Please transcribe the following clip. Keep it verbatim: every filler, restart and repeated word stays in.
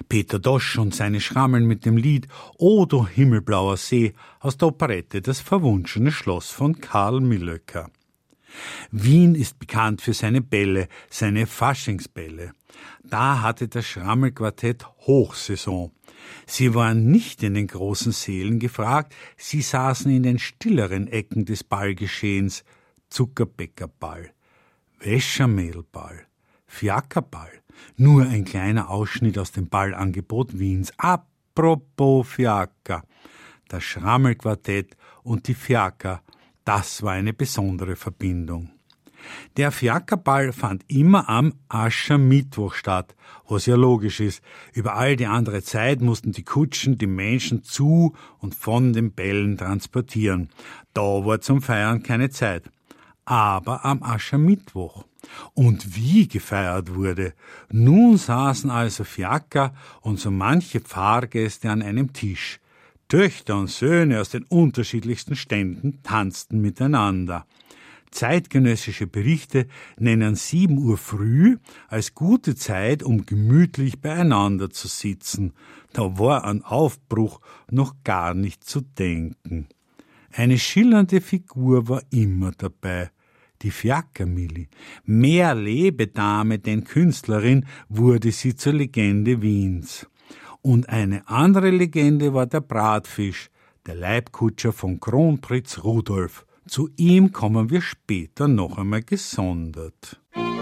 Peter Dosch und seine Schrammeln mit dem Lied O du himmelblauer See aus der Operette Das verwunschene Schloss von Karl Millöcker. Wien ist bekannt für seine Bälle, seine Faschingsbälle. Da hatte das Schrammelquartett Hochsaison. Sie waren nicht in den großen Sälen gefragt, sie saßen in den stilleren Ecken des Ballgeschehens. Zuckerbäckerball, Wäschermehlball, Fiakerball. Nur ein kleiner Ausschnitt aus dem Ballangebot Wiens. Apropos Fiaker. Das Schrammelquartett und die Fiaker, das war eine besondere Verbindung. Der Fiakerball fand immer am Aschermittwoch statt, was ja logisch ist. Über all die andere Zeit mussten die Kutschen die Menschen zu und von den Bällen transportieren. Da war zum Feiern keine Zeit. Aber am Aschermittwoch. Und wie gefeiert wurde. Nun saßen also Fiaker und so manche Fahrgäste an einem Tisch. Töchter und Söhne aus den unterschiedlichsten Ständen tanzten miteinander. Zeitgenössische Berichte nennen sieben Uhr früh als gute Zeit, um gemütlich beieinander zu sitzen. Da war an Aufbruch noch gar nicht zu denken. Eine schillernde Figur war immer dabei, die Fiakermilli. Mehr Lebedame denn Künstlerin wurde sie zur Legende Wiens. Und eine andere Legende war der Bratfisch, der Leibkutscher von Kronprinz Rudolf. Zu ihm kommen wir später noch einmal gesondert.